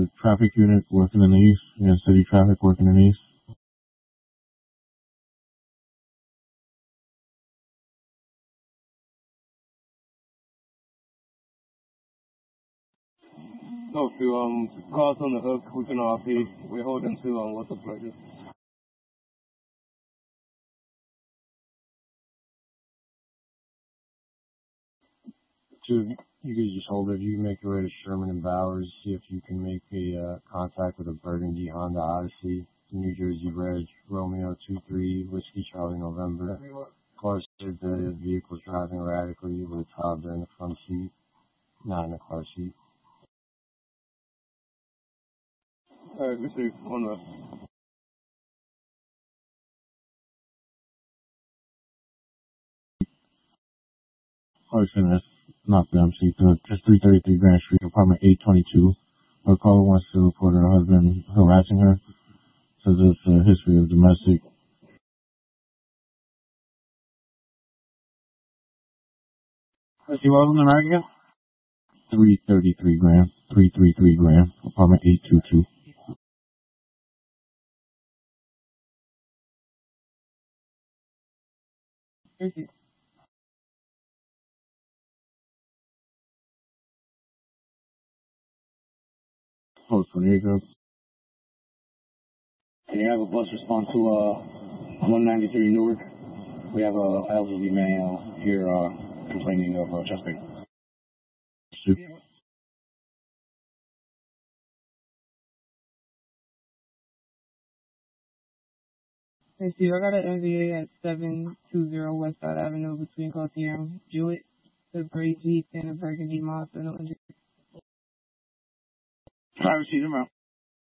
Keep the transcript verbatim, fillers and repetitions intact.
a traffic unit working in the east. You know, city traffic working in the east. No, to um, cars on the hook, we can R P. We're holding to um, what's the pledges? Two, you could just hold it. You can make your way to Sherman and Bowers. See if you can make a uh, contact with a Burgundy Honda Odyssey, New Jersey Reg, Romeo two three Whiskey Charlie November. Car said the vehicle's driving erratically with a toddler in the front seat, not in the car seat. All right, we see on the. Person that's not the M C, so just three thirty-three Grand Street, apartment eight twenty-two. Her caller wants to report her husband harassing her. Says it's a history of domestic. Is he rolling the right again? three thirty-three Grand, three thirty-three Grand, apartment eight twenty-two. Thank you. Post for Nico. Can you have a bus respond to uh, one ninety-three Newark? We have a elderly male here uh, complaining of uh, chest pain. Hey, Steve, I got an M V A at seven twenty West Side Avenue between Gautier and Jewett. The gray Jeep and a burgundy Mazda. No injury. Driver seat him out.